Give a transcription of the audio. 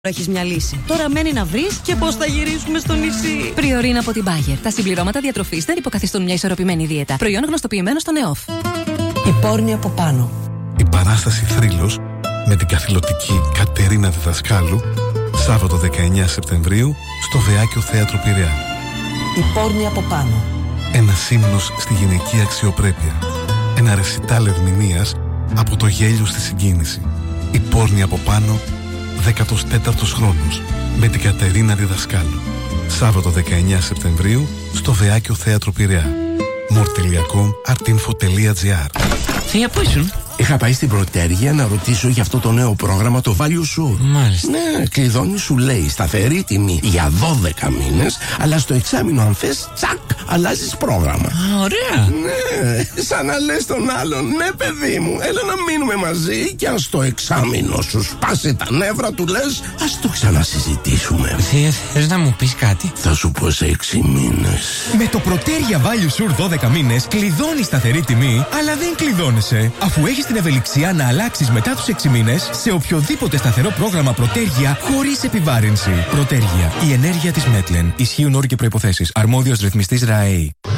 Έχεις μια λύση. Τώρα μένει να βρεις και πώς θα γυρίσουμε στο νησί. Πριορίν από την Bayer. Τα συμπληρώματα διατροφής δεν υποκαθιστούν μια ισορροπημένη δίαιτα. Προϊόν γνωστοποιημένο στο ΝΕΟΦ. Η πόρνη από πάνω. Η παράσταση Θρύλος με την καθηλωτική Κατερίνα Διδασκάλου, Σάββατο 19 Σεπτεμβρίου στο Βεάκιο Θέατρο Πειραιά. Η πόρνη από πάνω. Ένας ύμνος στη γυναική αξιοπρέπεια. Ένα ρεσιτάλ ερμηνείας από το γέλιο στη συγκίνηση. Η πόρνη από πάνω, 14ος χρόνος, με την Κατερίνα Διδασκάλου. Σάββατο 19 Σεπτεμβρίου στο Βεάκιο Θέατρο Πειραιά. more.com.artinfo.gr. Θεία, πού ήσουν? Είχα πάει στην Πρωτέργεια να ρωτήσω για αυτό το νέο πρόγραμμα, το Value Sure. Μάλιστα. Ναι, κλειδώνει, σου λέει σταθερή τιμή για 12 μήνες, αλλά στο εξάμηνο, αν θες, τσακ, αλλάζεις πρόγραμμα. Ωραία. Ναι, σαν να λες τον άλλον, ναι, παιδί μου, έλα να μείνουμε μαζί και αν στο εξάμηνο σου σπάσει τα νεύρα, του λες, ας το ξανασυζητήσουμε. Θεία, θες να μου πεις κάτι? Θα σου πω σε 6 μήνες. Με το Πρωτέργεια Value Sure 12 μήνες κλειδώνεις σταθερή τιμή, αλλά δεν κλειδώνεσαι. Αφού έχεις την ευελιξία να αλλάξεις μετά τους 6 μήνες σε οποιοδήποτε σταθερό πρόγραμμα Πρωτέργεια χωρίς επιβάρυνση. Πρωτέργεια. Η ενέργεια της Μέτλεν. Ισχύουν όροι και προϋποθέσεις. Αρμόδιος ρυθμιστής ΡΑΕΗ.